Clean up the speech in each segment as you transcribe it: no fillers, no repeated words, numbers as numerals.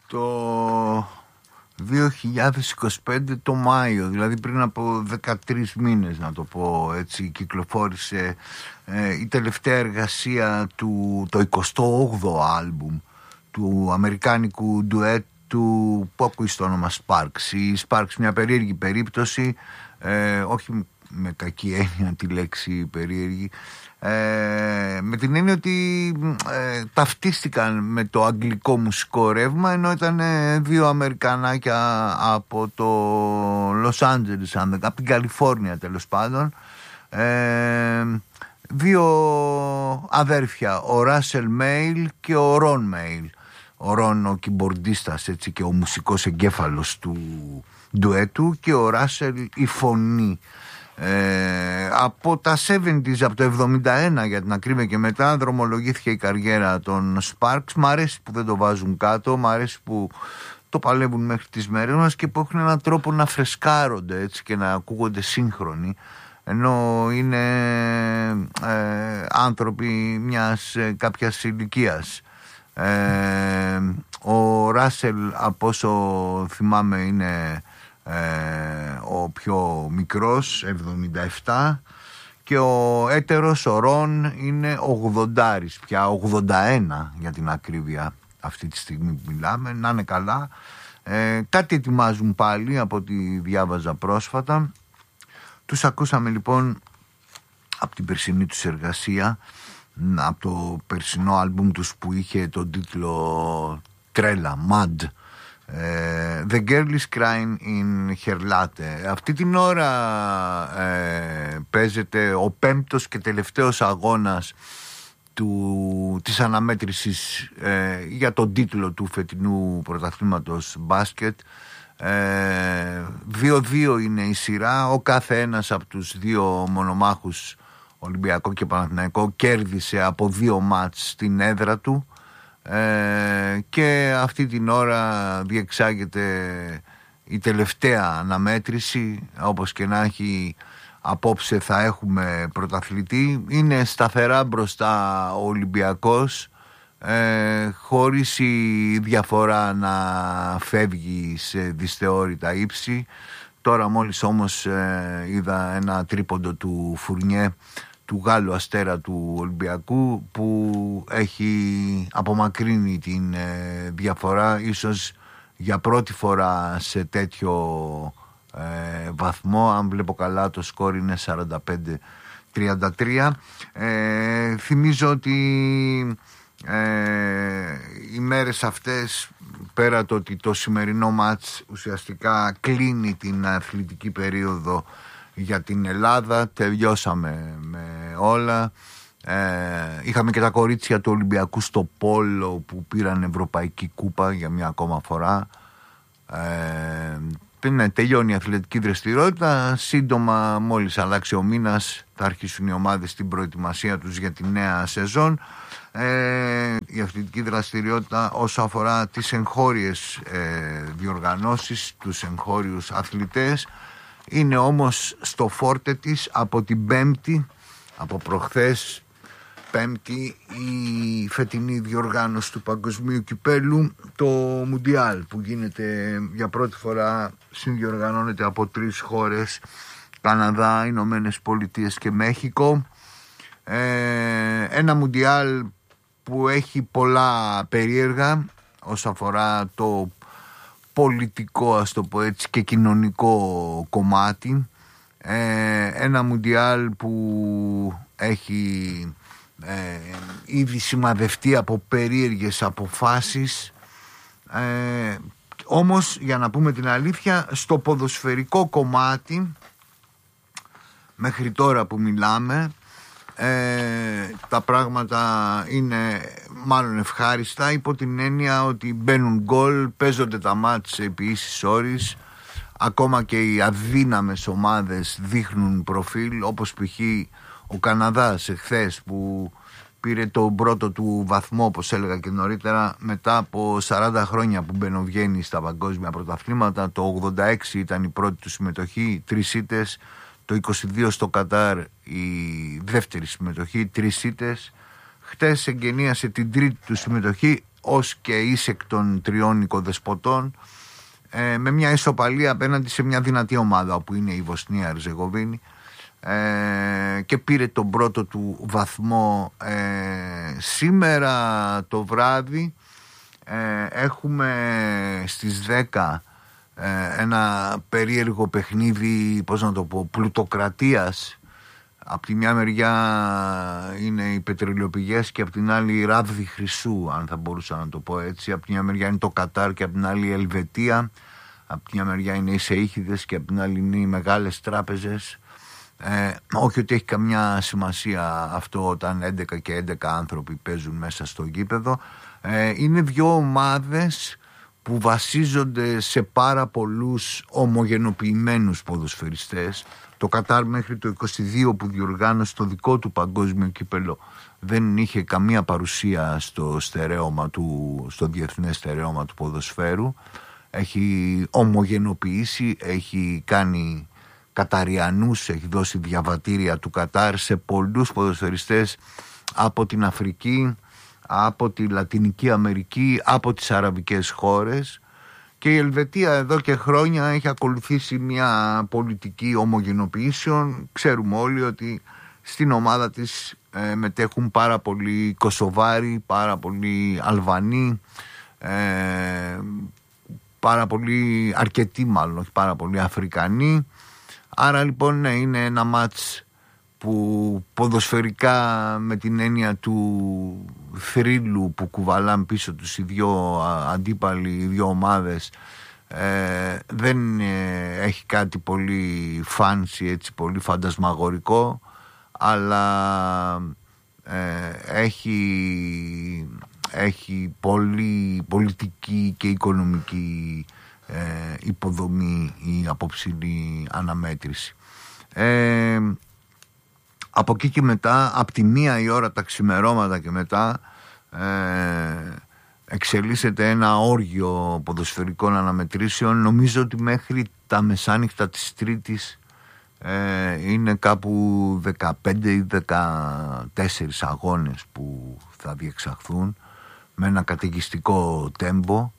το 2025 το Μάιο, δηλαδή πριν από 13 μήνες να το πω έτσι, κυκλοφόρησε η τελευταία εργασία του, το 28ο άλμπουμ του αμερικάνικου ντουέτ του που ακούει στο όνομα Sparks. Η Sparks, μια περίεργη περίπτωση, όχι με κακή έννοια τη λέξη περίεργη, με την έννοια ότι ταυτίστηκαν με το αγγλικό μουσικό ρεύμα, ενώ ήταν δύο Αμερικανάκια από το Λος Άντζελες, από την Καλιφόρνια τέλος πάντων, δύο αδέρφια, ο Ράσελ Μέιλ και ο Ρον Μέιλ. Ο Ρον ο κιμπορντίστας, έτσι, και ο μουσικός εγκέφαλος του ντουέτου, και ο Ράσελ η φωνή. Από τα 70's, από το 71 για την ακρίβεια και μετά, δρομολογήθηκε η καριέρα των Sparks. Μ' αρέσει που δεν το βάζουν κάτω, μ' αρέσει που το παλεύουν μέχρι τις μέρες μας και που έχουν έναν τρόπο να φρεσκάρονται, έτσι, και να ακούγονται σύγχρονοι, ενώ είναι άνθρωποι μιας κάποιας ηλικίας. Ο Ράσελ, από όσο θυμάμαι, είναι ο πιο μικρός, 77, και ο έτερος, ο Ρον, είναι 80 πια, 81 για την ακρίβεια αυτή τη στιγμή που μιλάμε. Να είναι καλά. Κάτι ετοιμάζουν πάλι από ό,τι διάβαζα πρόσφατα. Τους ακούσαμε λοιπόν από την περσινή τους εργασία, από το περσινό άλμπουμ τους που είχε τον τίτλο Τρέλα, Mad. The Girl is Crying in Her Latte. Αυτή την ώρα παίζεται ο πέμπτος και τελευταίος αγώνας της αναμέτρησης για τον τίτλο του φετινού πρωταθλήματος μπάσκετ. 2-2 είναι η σειρά. Ο κάθε ένας από τους δύο μονομάχους, Ολυμπιακό και Παναθηναϊκό, κέρδισε από 2 μάτς στην έδρα του, και αυτή την ώρα διεξάγεται η τελευταία αναμέτρηση. Όπως και να έχει, απόψε θα έχουμε πρωταθλητή. Είναι σταθερά μπροστά ο Ολυμπιακός, χωρίς η διαφορά να φεύγει σε δυσθεώρητα ύψη. Τώρα μόλις όμως είδα ένα τρίποντο του Φουρνιέ, του Γάλλου αστέρα του Ολυμπιακού, που έχει απομακρύνει την διαφορά, ίσως για πρώτη φορά σε τέτοιο βαθμό. Αν βλέπω καλά, το σκορ είναι 45-33. Θυμίζω ότι οι μέρες αυτές, πέρα το ότι το σημερινό μάτς ουσιαστικά κλείνει την αθλητική περίοδο για την Ελλάδα, τελειώσαμε με όλα. Είχαμε και τα κορίτσια του Ολυμπιακού στο πόλο που πήραν ευρωπαϊκή κούπα για μια ακόμα φορά. Τελειώνει η αθλητική δραστηριότητα. Σύντομα, μόλις αλλάξει ο μήνας, θα αρχίσουν οι ομάδες την προετοιμασία τους για τη νέα σεζόν. Η αθλητική δραστηριότητα όσο αφορά τις εγχώριες διοργανώσεις, τους εγχώριους αθλητές, είναι όμως στο φόρτε της από την Πέμπτη, από προχθές Πέμπτη, η φετινή διοργάνωση του Παγκοσμίου Κυπέλου, το Μουντιάλ, που γίνεται για πρώτη φορά, συνδιοργανώνεται από 3 χώρες, Καναδά, Ηνωμένες Πολιτείες και Μέχικο. Ένα Μουντιάλ που έχει πολλά περίεργα όσον αφορά το πολιτικό, ας το πω έτσι, και κοινωνικό κομμάτι. Ένα Μουντιάλ που έχει ήδη σημαδευτεί από περίεργες αποφάσεις. Όμως, για να πούμε την αλήθεια, στο ποδοσφαιρικό κομμάτι, μέχρι τώρα που μιλάμε, τα πράγματα είναι μάλλον ευχάριστα, υπό την έννοια ότι μπαίνουν γκολ, παίζονται τα μάτς επί ίσης ώρης. Ακόμα και οι αδύναμες ομάδες δείχνουν προφίλ, όπως π.χ. ο Καναδάς εχθές, που πήρε τον πρώτο του βαθμό, όπως έλεγα και νωρίτερα, μετά από 40 χρόνια που μπαινοβγαίνει στα παγκόσμια πρωταθλήματα. Το 86 ήταν η πρώτη του συμμετοχή, 3 ήττες. Το 22 στο Κατάρ η δεύτερη συμμετοχή, 3 ήττες. Χτες εγγενίασε την τρίτη του συμμετοχή, ως και ίσεκ των τριών οικοδεσποτών, με μια ισοπαλία απέναντι σε μια δυνατή ομάδα όπου είναι η Βοσνία Ερζεγοβίνη, και πήρε τον πρώτο του βαθμό. Σήμερα το βράδυ έχουμε στις 10 ένα περίεργο παιχνίδι, πώς να το πω, πλουτοκρατίας. Από τη μια μεριά είναι οι πετρελαιοπηγές και από την άλλη η ράβδη χρυσού, αν θα μπορούσα να το πω έτσι. Από τη μια μεριά είναι το Κατάρ και από την άλλη η Ελβετία. Από τη μια μεριά είναι οι Σεΐχηδες και από την άλλη είναι οι μεγάλες τράπεζες. Όχι ότι έχει καμιά σημασία αυτό όταν 11 και 11 άνθρωποι παίζουν μέσα στο γήπεδο. Είναι δύο ομάδες που βασίζονται σε πάρα πολλούς ομογενοποιημένους ποδοσφαιριστές. Το Κατάρ μέχρι το 22 που διοργάνωσε το δικό του παγκόσμιο κύπελο δεν είχε καμία παρουσία στο διεθνές στερέωμα του ποδοσφαίρου. Έχει ομογενοποιήσει, έχει κάνει Καταριανούς, έχει δώσει διαβατήρια του Κατάρ σε πολλούς ποδοσφαιριστές από την Αφρική, από τη Λατινική Αμερική, από τις αραβικές χώρες. Και η Ελβετία εδώ και χρόνια έχει ακολουθήσει μια πολιτική ομογενοποιήσεων. Ξέρουμε όλοι ότι στην ομάδα της μετέχουν πάρα πολλοί Κωσοβάροι, πάρα πολλοί Αλβανοί, αρκετοί μάλλον, όχι πάρα πολλοί Αφρικανοί. Άρα λοιπόν είναι ένα μάτς που ποδοσφαιρικά, με την έννοια του θρύλου που κουβαλάνε πίσω τους οι δυο αντίπαλοι, οι δυο ομάδες, δεν έχει κάτι πολύ fancy, έτσι, πολύ φαντασμαγορικό, αλλά έχει πολύ πολιτική και οικονομική υποδομή η απόψινή αναμέτρηση. Από εκεί και μετά, από τη 1 η ώρα τα ξημερώματα και μετά, εξελίσσεται ένα όργιο ποδοσφαιρικών αναμετρήσεων. Νομίζω ότι μέχρι τα μεσάνυχτα της Τρίτης είναι κάπου 15 ή 14 αγώνες που θα διεξαχθούν με ένα καταιγιστικό τέμπο.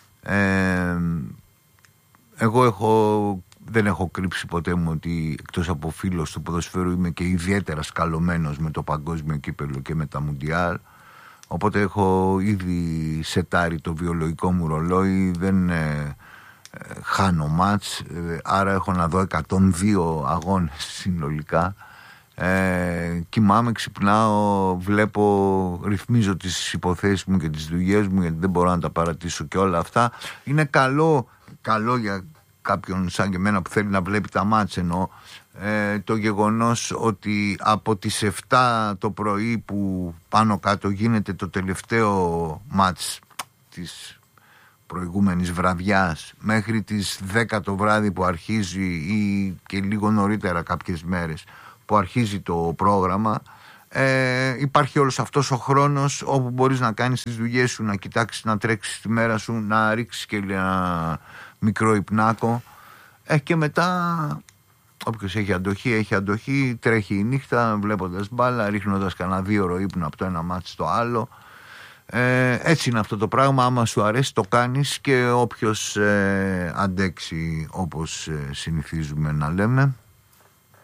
Εγώ δεν έχω κρύψει ποτέ μου ότι εκτός από φίλος του ποδοσφαίρου είμαι και ιδιαίτερα σκαλωμένος με το παγκόσμιο κύπελλο και με τα Μουντιάλ. Οπότε έχω ήδη σετάρει το βιολογικό μου ρολόι, δεν χάνω μάτς, άρα έχω να δω 102 αγώνες συνολικά. Κοιμάμαι, ξυπνάω, βλέπω, ρυθμίζω τις υποθέσεις μου και τις δουλειές μου, γιατί δεν μπορώ να τα παρατήσω και όλα αυτά. Είναι καλό για κάποιον σαν και εμένα που θέλει να βλέπει τα μάτς, εννοώ, το γεγονός ότι από τις 7 το πρωί που πάνω κάτω γίνεται το τελευταίο μάτς της προηγούμενης βραδιάς μέχρι τις 10 το βράδυ που αρχίζει, ή και λίγο νωρίτερα κάποιες μέρες που αρχίζει το πρόγραμμα, υπάρχει όλος αυτός ο χρόνος όπου μπορείς να κάνεις τις δουλειές σου, να κοιτάξεις, να τρέξεις τη μέρα σου, να ρίξεις και ένα μικρό υπνάκο, και μετά όποιος έχει αντοχή, τρέχει η νύχτα βλέποντας μπάλα, ρίχνοντας κανένα 2 ώρες ύπνο από το ένα μάτι στο άλλο. Έτσι είναι αυτό το πράγμα. Άμα σου αρέσει το κάνεις, και όποιος αντέξει, όπως συνηθίζουμε να λέμε.